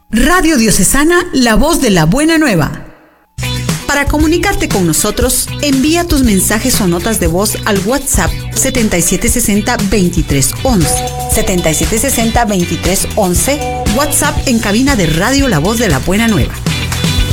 Radio Diocesana, la voz de la buena nueva. Para comunicarte con nosotros, envía tus mensajes o notas de voz al WhatsApp 7760-2311. 7760-2311, WhatsApp en cabina de Radio La Voz de la Buena Nueva.